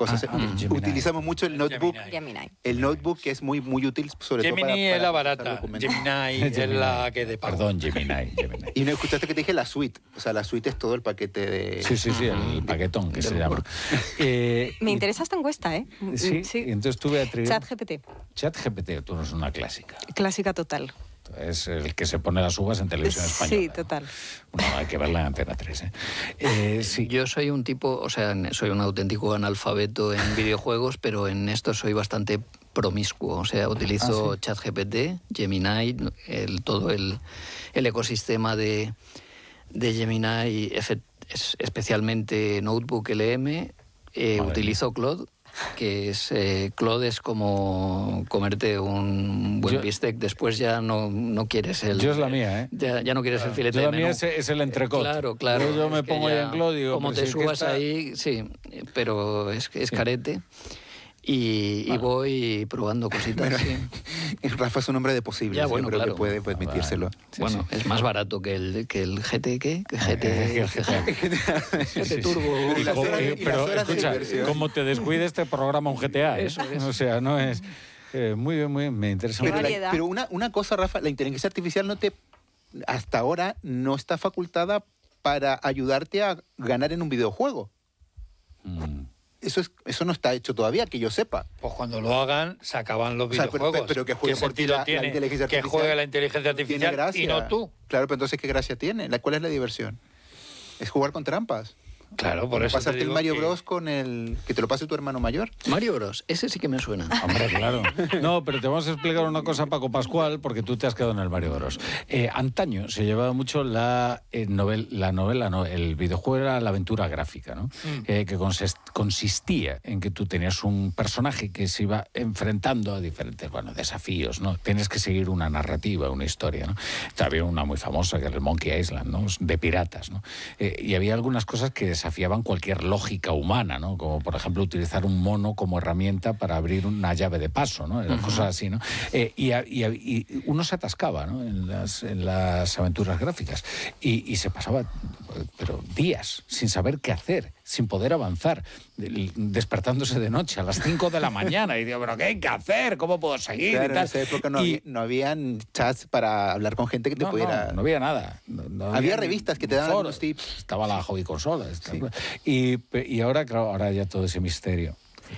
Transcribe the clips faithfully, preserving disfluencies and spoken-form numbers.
cosas. Ah, ah, Gemini. Utilizamos mucho el notebook. Gemini. El notebook que es muy, muy útil, sobre Gemini todo para, es para la pasar barata, documentos. Gemini es la que de pago. Perdón, Gemini. Gemini. Y no escuchaste que te dije la suite. O sea, la suite es todo el paquete de... Sí, sí, sí, el paquetón que se llama. Eh, Me y- interesa esta encuesta, ¿eh? Sí, y entonces tuve a trivial- ChatGPT. ChatGPT, tú no es una clásica. Clásica total. Es el que se pone las uvas en televisión española. Sí, total. Bueno, hay que verla en Antena tres, ¿eh? Eh, sí. Yo soy un tipo, o sea, soy un auténtico analfabeto en videojuegos, pero en esto soy bastante promiscuo. O sea, utilizo Ah, ¿sí? ChatGPT, Gemini, el, todo el, el ecosistema de, de Gemini, efe- es- especialmente Notebook L M. Eh, Madre utilizo Claude, que es eh, Claude es como comerte un buen Yo- bistec. Después ya no, no quieres el... Yo es la mía, ¿eh? Ya, ya no quieres el filete Yo de la mía menú. es, es el entrecot. Claro, claro. Yo, yo me es que pongo ahí ya, en Claude y digo, como pero te si es que subas está- ahí, sí, pero es, es Sí. carete. Y, y voy probando cositas. Bueno, sí. Rafa es un hombre de posibles. Ya, yo bueno, creo claro. que puede permitírselo. Sí, Bueno, sí. es más barato que el, que el G T, ¿qué? Que Eh, G T, el G T. G T Turbo. Y las Como- horas- eh, y las pero horas de escucha, diversión. como te descuide este programa un G T A. ¿eh? Eso es. O sea, no es... eh, muy bien, muy bien, me interesa Qué Pero, mucho. la- variedad. pero una, una cosa, Rafa, la inteligencia artificial no te, hasta ahora no está facultada para ayudarte a ganar en un videojuego. Mm. Eso, es, eso no está hecho todavía, que yo sepa. Pues cuando lo hagan, se acaban los O sea, pero- videojuegos. pero que juegue ¿Qué por ti sentido la- la tiene inteligencia que artificial? juegue la inteligencia Tiene artificial gracia. y no tú? Claro, pero entonces, ¿qué gracia tiene? La- ¿Cuál es la diversión? Es jugar con trampas. Claro, por eso te Pasarte el digo Mario que- Bros con el... Que te lo pase tu hermano mayor. Mario Bros, ese sí que me suena. Hombre, claro. No, pero te vamos a explicar una cosa, Paco Pascual, porque tú te has quedado en el Mario Bros. Eh, antaño se llevaba mucho la, eh, novel, la novela, no, el videojuego era la aventura gráfica, ¿no? Mm. Eh, que consist- consistía en que tú tenías un personaje que se iba enfrentando a diferentes, bueno, desafíos, ¿no? Tienes que seguir una narrativa, una historia, ¿no? Había una muy famosa que era el Monkey Island, ¿no? De piratas, ¿no? Eh, y había algunas cosas que desafiaban cualquier lógica humana, ¿no? Como, por ejemplo, utilizar un mono como herramienta para abrir una llave de paso, ¿no? Eran cosas así, ¿no? Eh, y, a- y a- y uno se atascaba, ¿no? En las, en las aventuras gráficas. Y, y se pasaba, pero días, sin saber qué hacer, sin poder avanzar, del- despertándose de noche a las cinco de la mañana. Y digo, ¿pero qué hay que hacer? ¿Cómo puedo seguir? Claro, y en tal. esa época no, Y- había, no habían chats para hablar con gente que te no, pudiera... no, no había nada. No- no Había revistas que te daban foros. algunos tips. Estaba la hobby consola. Sí. Y, pe- y ahora, claro, ahora ya todo ese misterio.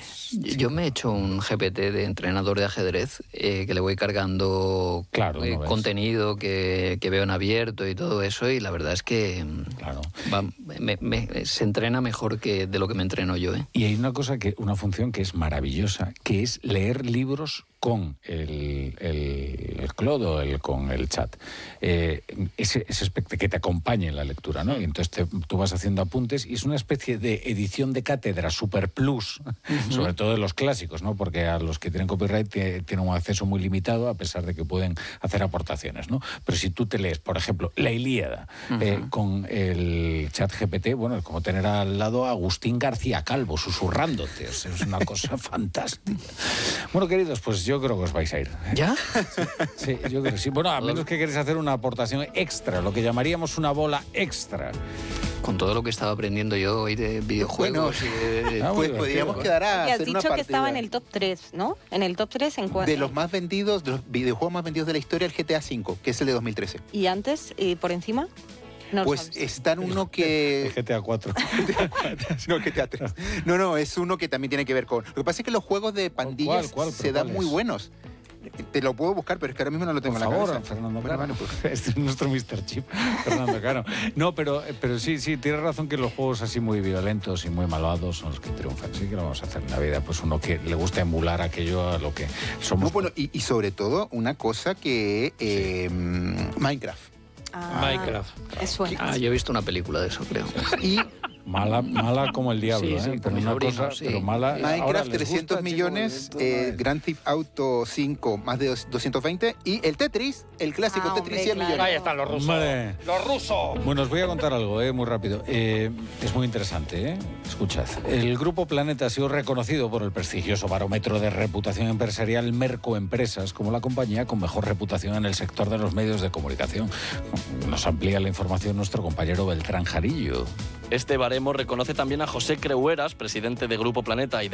Yo me he hecho un G P T de entrenador de ajedrez eh, que le voy cargando Claro, eh, no ves. contenido que, que veo en abierto y todo eso, y la verdad es que mm, Claro. va- me- me- se entrena mejor que de lo que me entreno yo. ¿eh? Y hay una cosa que, una función que es maravillosa, que es leer libros con el, el, el clodo, el, con el chat. Eh, ese, ese aspecto que te acompañe en la lectura, ¿no? Y entonces te- tú vas haciendo apuntes y es una especie de edición de cátedra super plus, sobre todo de los clásicos, ¿no? Porque a los que tienen copyright te- tienen un acceso muy limitado, a pesar de que pueden hacer aportaciones, ¿no? Pero si tú te lees, por ejemplo, La Ilíada eh, con el chat G P T, bueno, es como tener al lado a Agustín García Calvo susurrándote. O sea, es una cosa fantástica. Bueno, queridos, pues yo creo que os vais a ir. ¿Ya? Sí, yo creo que sí. Bueno, a menos que queréis hacer una aportación extra, lo que llamaríamos una bola extra. Con todo lo que estaba aprendiendo yo hoy de videojuegos y de... Ah, muy Pues podríamos divertido. quedar a Y has hacer una dicho que partida. estaba en el top tres, ¿no? En el top tres en cuanto... De los más vendidos, de los videojuegos más vendidos de la historia, el G T A cinco, que es el de dos mil trece. ¿Y antes, y por encima? No lo Pues sabes. está en uno que... G T A cuatro. no, G T A tres. No, no, es uno que también tiene que ver con... Lo que pasa es que los juegos de pandillas ¿Cuál, cuál? se ¿Pero dan cuál muy es? buenos. Te lo puedo buscar, pero es que ahora mismo no lo tengo Por en la favor, cabeza. Fernando Bueno, Caro. bueno, pues- Este es nuestro mister Chip, Fernando Caro. No, pero, pero sí, sí, tienes razón que los juegos así muy violentos y muy malvados son los que triunfan. Sí que lo vamos a hacer en la vida. Pues uno que le gusta emular aquello a lo que somos. No, bueno, y, y sobre todo una cosa que... eh, Minecraft. Ah, Minecraft. Es suena. Ah, yo he visto una película de eso, creo. Y Mala, mala como el diablo, Sí, ¿eh? sí, pero con mis una sobrinos, cosa, sí. pero mala. Ahora Minecraft, les trescientos gusta, millones, chicos, eh, esto no es. Grand Theft Auto cinco, más de doscientos veinte, y el Tetris, el clásico Ah, Tetris, hombre, cien claro. millones. Ahí están los rusos. Hombre. ¡Los rusos! Bueno, os voy a contar algo, eh, muy rápido. Eh, es muy interesante, ¿eh? Escuchad. El Grupo Planeta ha sido reconocido por el prestigioso barómetro de reputación empresarial Merco Empresas como la compañía con mejor reputación en el sector de los medios de comunicación. Nos amplía la información nuestro compañero Beltrán Jarillo. Este baremo reconoce también a José Creueras, presidente de Grupo Planeta y de